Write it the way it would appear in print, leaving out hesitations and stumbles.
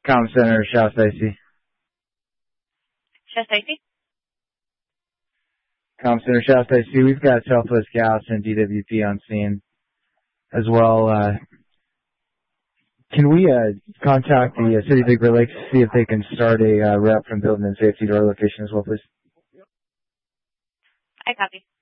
Comm Center, Shasta IC. Shasta IC? Comm Center, Shasta IC. We've got Southwest Gas and DWP on scene as well. Can we contact the City of Big Bear Lakes to see if they can start a route from Building and Safety to our location as well, please? I copy.